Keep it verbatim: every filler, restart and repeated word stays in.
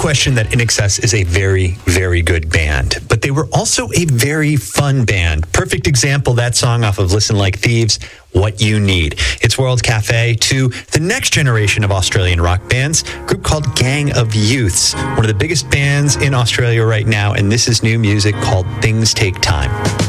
question that I N X S is a very, very good band, but they were also a very fun band. Perfect example, that song off of Listen Like Thieves, What You Need. It's World Cafe to the next generation of Australian rock bands, a group called Gang of Youths, one of the biggest bands in Australia right now, and this is new music called Things Take Time.